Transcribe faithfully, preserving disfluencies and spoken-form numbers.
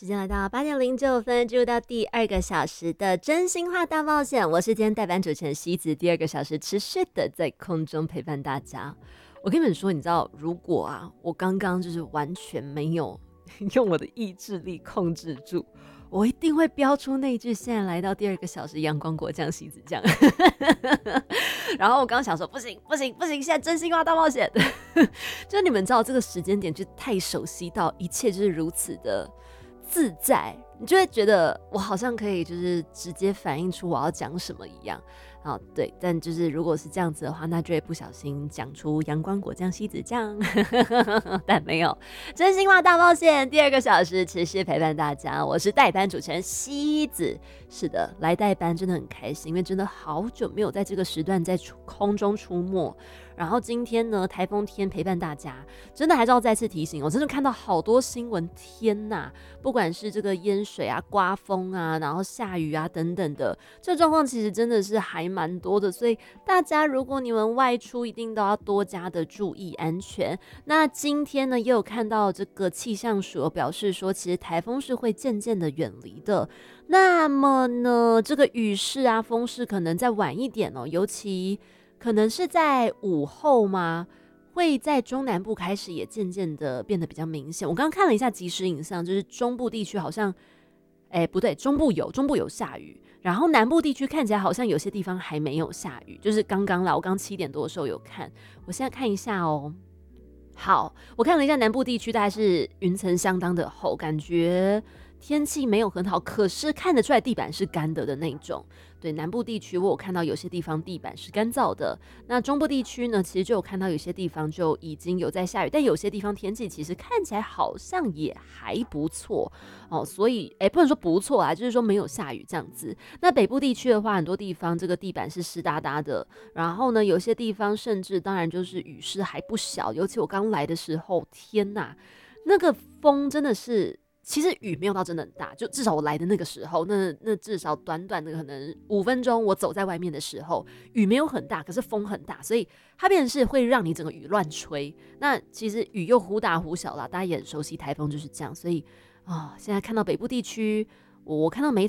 时间来到八点零九分，进入到第二个小时的真心话大冒险。我是今天代班主持人西子，第二个小时持续的在空中陪伴大家。我跟你们说，你知道，如果啊，我刚刚就是完全没有用我的意志力控制住，我一定会标出那一句现在来到第二个小时阳光果酱西子酱。然后我刚刚想说不行不行不行，现在真心话大冒险。就是你们知道这个时间点就太熟悉到一切就是如此的自在，你就会觉得我好像可以就是直接反映出我要讲什么一样。好，对，但就是如果是这样子的话，那就会不小心讲出阳光果酱西子酱。但没有，真心话大冒险第二个小时持续陪伴大家，我是代班主持人西子。是的，来代班真的很开心，因为真的好久没有在这个时段在空中出没。然后今天呢，台风天陪伴大家，真的还是要再次提醒，我真的看到好多新闻，天哪！不管是这个淹水啊、刮风啊，然后下雨啊等等的，这状况其实真的是还蛮多的。所以大家如果你们外出，一定都要多加的注意安全。那今天呢，也有看到这个气象署表示说，其实台风是会渐渐的远离的。那么呢，这个雨势啊、风势可能再晚一点哦，尤其可能是在午后吗？会在中南部开始也渐渐的变得比较明显。我刚刚看了一下即时影像，就是中部地区好像，哎，不对，中部有中部有下雨，然后南部地区看起来好像有些地方还没有下雨，就是刚刚啦，我刚七点多的时候有看，我现在看一下哦。好，我看了一下南部地区，大概是云层相当的厚，感觉天气没有很好，可是看得出来地板是干的的那种。对，南部地区我有看到有些地方地板是干燥的，那中部地区呢，其实就有看到有些地方就已经有在下雨，但有些地方天气其实看起来好像也还不错哦，所以哎，不能说不错啊，就是说没有下雨这样子。那北部地区的话，很多地方这个地板是湿哒哒的，然后呢，有些地方甚至当然就是雨势还不小，尤其我刚来的时候，天哪，那个风真的是。其实雨没有到真的很大，就至少我来的那个时候，那那至少短短的可能五分钟，我走在外面的时候，雨没有很大，可是风很大，所以它变成是会让你整个雨乱吹。那其实雨又忽大忽小啦，大家也很熟悉台风就是这样，所以啊、哦，现在看到北部地区。我看到媒